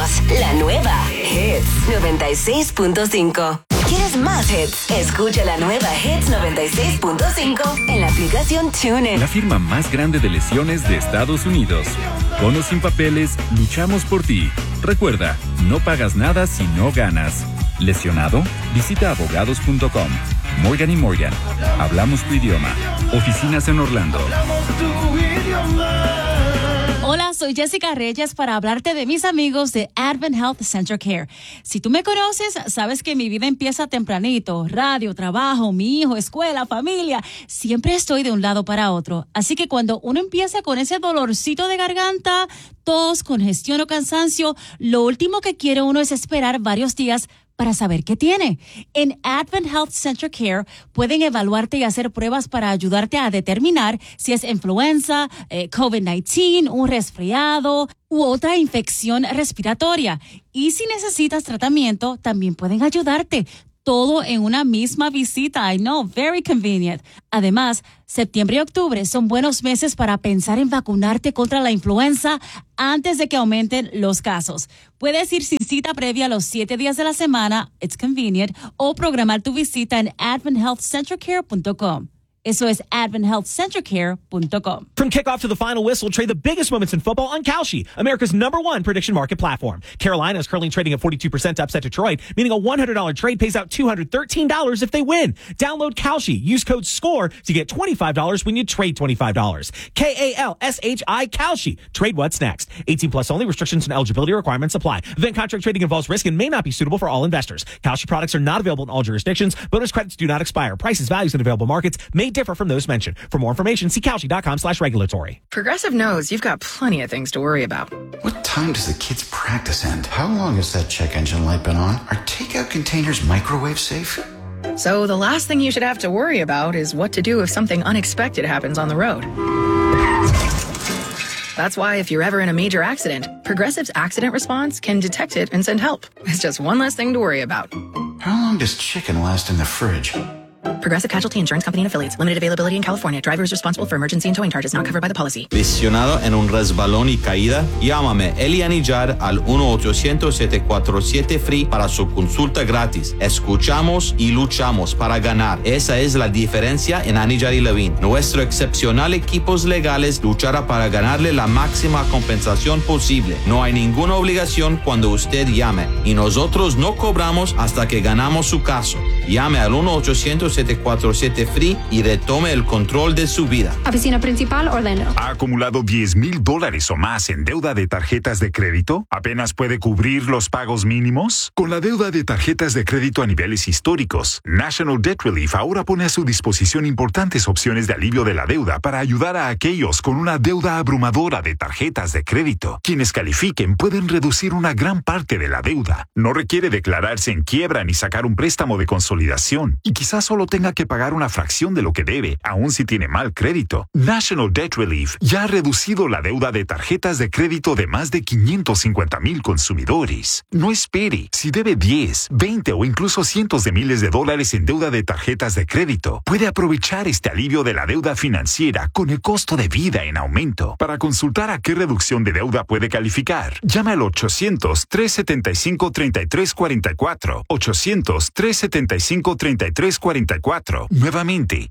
sonidos. La nueva Hits 96.5. ¿Quieres más hits? Escucha la nueva Hits 96.5 en la aplicación TuneIn. La firma más grande de lesiones de Estados Unidos. Con o sin papeles, luchamos por ti. Recuerda, no pagas nada si no ganas. ¿Lesionado? Visita abogados.com. Morgan & Morgan. Hablamos tu idioma. Oficinas en Orlando. Hola, soy Jessica Reyes para hablarte de mis amigos de Advent Health Center Care. Si tú me conoces, sabes que mi vida empieza tempranito. Radio, trabajo, mi hijo, escuela, familia. Siempre estoy de un lado para otro. Así que cuando uno empieza con ese dolorcito de garganta, tos, congestión o cansancio, lo último que quiere uno es esperar varios días para saber qué tiene. En Advent Health Center Care pueden evaluarte y hacer pruebas para ayudarte a determinar si es influenza, COVID-19, un resfriado u otra infección respiratoria. Y si necesitas tratamiento, también pueden ayudarte. Todo en una misma visita. I know, very convenient. Además, septiembre y octubre son buenos meses para pensar en vacunarte contra la influenza antes de que aumenten los casos. Puedes ir sin cita previa los 7 días de la semana, it's convenient, o programar tu visita en adventhealthcentercare.com. Eso es adventhealthcentercare.com. From kickoff to the final whistle, trade the biggest moments in football on Kalshi, America's #1 prediction market platform. Carolina is currently trading at 42% to upset Detroit, meaning a $100 trade pays out $213 if they win. Download Kalshi. Use code SCORE to get $25 when you trade $25. KALSHI Kalshi. Trade what's next. 18 plus only. Restrictions and eligibility requirements apply. Then contract trading involves risk and may not be suitable for all investors. Kalshi products are not available in all jurisdictions. Bonus credits do not expire. Prices, values, and available markets may differ from those mentioned. For more information, see Kalshi.com/regulatory. Progressive knows you've got plenty of things to worry about. What time does the kids' practice end? How long has that check engine light been on? Are takeout containers microwave safe? So the last thing you should have to worry about is what to do if something unexpected happens on the road. That's why if you're ever in a major accident, Progressive's accident response can detect it and send help. It's just one less thing to worry about. How long does chicken last in the fridge? Progressive Casualty Insurance Company and Affiliates. Limited availability in California. Driver is responsible for emergency and towing charges not covered by the policy. Lesionado en un resbalón y caída? Llámame Elian Jar al 1-800-747-FREE para su consulta gratis. Escuchamos y luchamos para ganar. Esa es la diferencia en Anijar y Levine. Nuestro excepcional equipos legales luchará para ganarle la máxima compensación posible. No hay ninguna obligación cuando usted llame. Y nosotros no cobramos hasta que ganamos su caso. Llame al 1-800-747-FREE y retome el control de su vida. Oficina principal, Orlando. ¿Ha acumulado $10,000 o más en deuda de tarjetas de crédito? ¿Apenas puede cubrir los pagos mínimos? Con la deuda de tarjetas de crédito a niveles históricos, National Debt Relief ahora pone a su disposición importantes opciones de alivio de la deuda para ayudar a aquellos con una deuda abrumadora de tarjetas de crédito. Quienes califiquen pueden reducir una gran parte de la deuda. No requiere declararse en quiebra ni sacar un préstamo de consolidación. Y quizás solo tenga que pagar una fracción de lo que debe, aun si tiene mal crédito. National Debt Relief ya ha reducido la deuda de tarjetas de crédito de más de 550,000 consumidores. No espere. Si debe 10, 20 o incluso cientos de miles de dólares en deuda de tarjetas de crédito, puede aprovechar este alivio de la deuda financiera con el costo de vida en aumento. Para consultar a qué reducción de deuda puede calificar, llame al 800-375-3344. 800-375-3344. Nuevamente,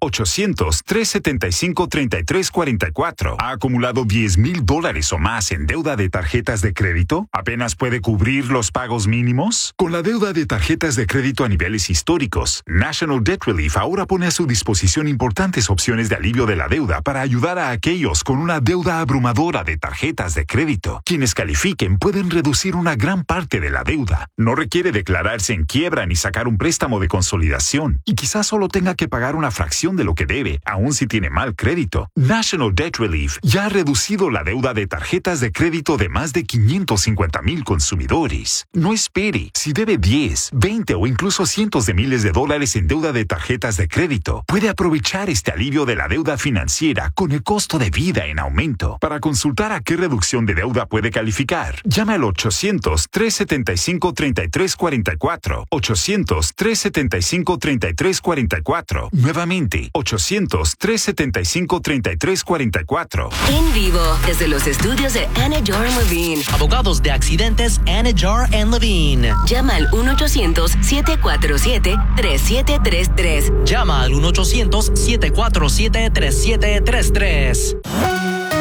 800-375-3344. ¿Ha acumulado $10,000 o más en deuda de tarjetas de crédito? ¿Apenas puede cubrir los pagos mínimos? Con la deuda de tarjetas de crédito a niveles históricos, National Debt Relief ahora pone a su disposición importantes opciones de alivio de la deuda para ayudar a aquellos con una deuda abrumadora de tarjetas de crédito. Quienes califiquen pueden reducir una gran parte de la deuda. No requiere declararse en quiebra ni sacar un préstamo de consolidación. Y quizás solo tenga que pagar una fracción de lo que debe, aun si tiene mal crédito. National Debt Relief ya ha reducido la deuda de tarjetas de crédito de más de 550,000 consumidores. No espere. Si debe 10, 20 o incluso cientos de miles de dólares en deuda de tarjetas de crédito, puede aprovechar este alivio de la deuda financiera con el costo de vida en aumento. Para consultar a qué reducción de deuda puede calificar, llame al 800-375-3344. 800-375-3344. 3344. Nuevamente, 800-375-3344. En vivo, desde los estudios de Anidjar & Levine. Abogados de accidentes Anidjar & Levine. Llama al 1-800-747-3733. Llama al 1-800-747-3733.